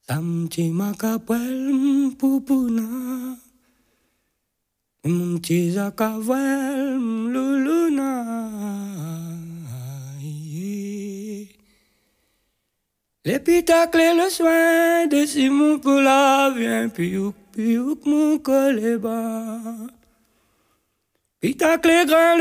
Tamti makapel pupuna, mti zakavel luluna. L'épitacle et le soin de Simon Poula vient piouk mon collet bas. Pitacle grand